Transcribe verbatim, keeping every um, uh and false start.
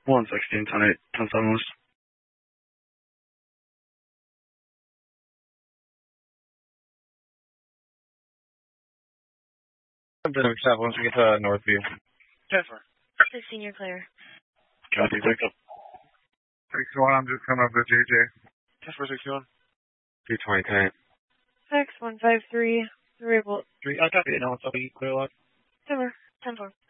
one sixteen, ten eight, ten seven west. I'm going to accept once we get to Northview. ten four. sixteen, you're clear. Copy, pick up. six one, I'm just coming up to J J. ten four, six one. two twenty, ten. six one five three, three, Three, I copy it now. It's up. Clear lock. ten four, ten four.